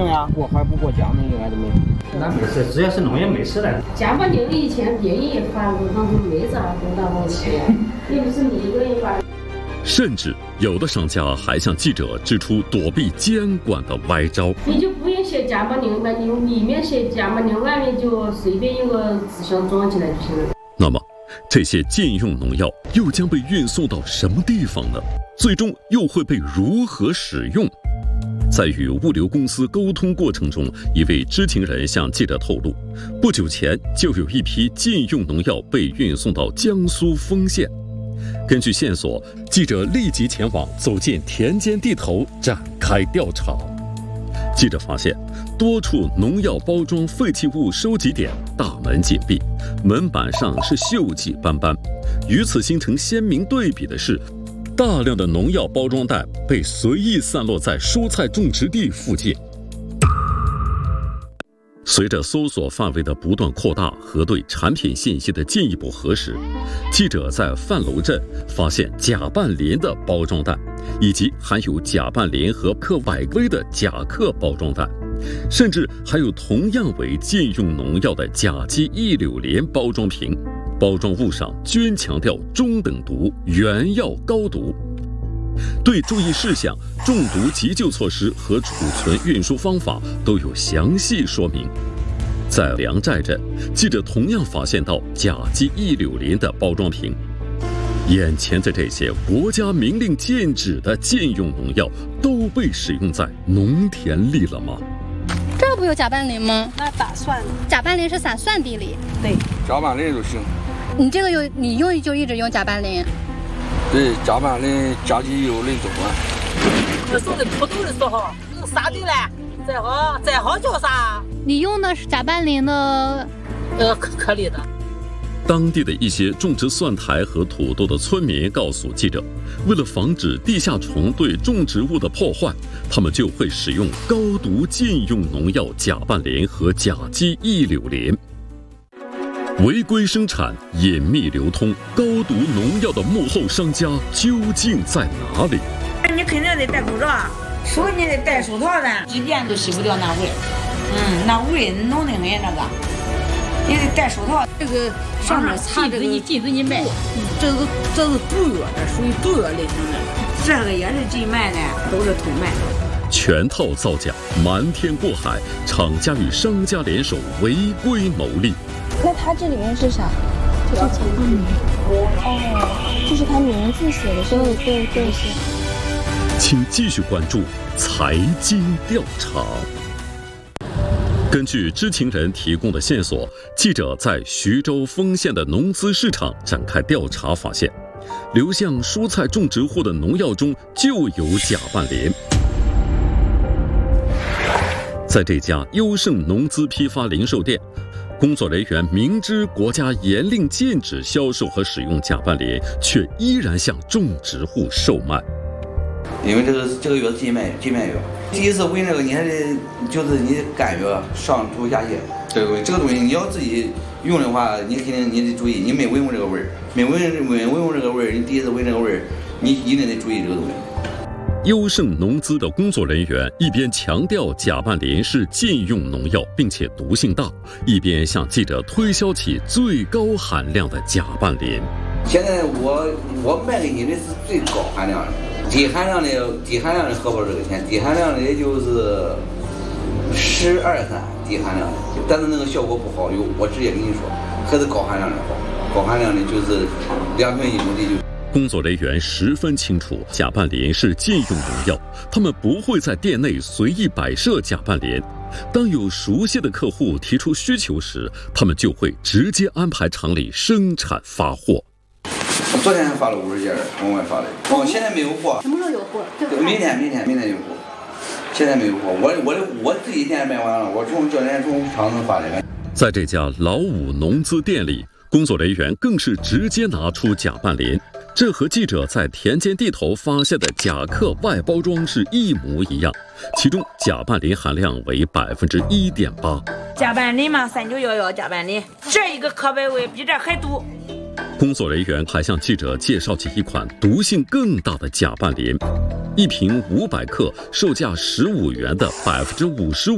呀，我还不过奖呢，应该都没。 那没事，只要是农药没事的。 甲板零以前别人也发过，但是没咋多大问题，又不是你一个人发。 甚至有的商家还向记者指出躲避监管的歪招。 你就不用写甲板零吧，你里面写甲板零，外面就随便用个纸箱装起来就行了。 那么，这些禁用农药又将被运送到什么地方呢？最终又会被如何使用？在与物流公司沟通过程中，一位知情人向记者透露，不久前就有一批禁用农药被运送到江苏丰县。根据线索，记者立即前往，走进田间地头展开调查。记者发现，多处农药包装废弃物收集点大门紧闭，门板上是锈迹斑斑。与此形成鲜明对比的是，大量的农药包装袋被随意散落在蔬菜种植地附近。随着搜索范围的不断扩大和对产品信息的进一步核实，记者在范楼镇发现甲拌磷的包装袋，以及含有甲拌磷和克崴硅的甲克包装袋，甚至还有同样为禁用农药的甲基一硫磷包装瓶，包装物上均强调中等毒，原药高毒。对注意事项、中毒急救措施和储存运输方法都有详细说明。在梁寨镇，记者同样发现到甲基一硫磷的包装瓶。眼前的这些国家明令禁止的禁用农药，都被使用在农田里了吗？ 这不有甲拌磷吗？ 那打蒜， 甲拌磷是撒蒜地里。 对， 甲拌磷就行。 你这个你用就一直用甲拌磷。 对，甲拌磷、甲基有磷中啊。 我送的土豆的时候，撒对了，再好叫啥？ 你用的是甲拌磷的， 颗粒的。 当地的一些种植蒜苔和土豆的村民告诉记者，为了防止地下虫对种植物的破坏，他们就会使用高毒禁用农药甲拌磷和甲基一硫磷。违规生产、隐秘流通高毒农药的幕后商家究竟在哪里？ 你肯定得戴口罩，手你得戴手套的，几遍都洗不掉那味。那味浓得很那个，你得戴手套。这个上面擦这个禁止你卖，这是毒药，这属于毒药类型的。这个也是禁卖的，都是偷卖。 全套造假，瞒天过海，厂家与商家联手违规牟利。 那它这里面是啥？就是它名字写的是。对。 请继续关注财经调查。根据知情人提供的线索，记者在徐州丰县的农资市场展开调查，发现流向蔬菜种植户的农药中就有甲拌磷。在这家优胜农资批发零售店，工作人员明知国家严令禁止销售和使用甲拌磷，却依然向种植户售卖。 因为这个药是禁卖药，第一次闻这个你还得就是你干药上吐下泻，这个东西你要自己用的话，你肯定你得注意，你没闻过这个味儿，没闻过这个味儿，你第一次闻这个味儿，你一定得注意这个东西。 优胜农资的工作人员一边强调甲拌磷是禁用农药，并且毒性大，一边向记者推销起最高含量的甲拌磷。 现在我卖给你的是最高含量的，低含量的合不着这个钱，低含量的也就是12-13低含量的，但是那个效果不好，我直接跟你说，还是高含量的好，高含量的就是2瓶1亩地就。 工作人员十分清楚，甲拌磷是禁用农药，他们不会在店内随意摆设甲拌磷。当有熟悉的客户提出需求时，他们就会直接安排厂里生产发货。 昨天还发了50件，往外发的。现在没有货。 什么时候有货？ 明天有货。现在没有货，我自己店卖完了，我从厂子发的。 在这家老五农资店里，工作人员更是直接拿出甲拌磷。这和记者在田间地头发现的甲克外包装是一模一样，其中甲拌磷含量为1.8%。 甲拌磷嘛，3911甲拌磷，这一个可外味比这还毒。 工作人员还向记者介绍起一款毒性更大的甲拌磷，一瓶500克，售价15元的55%。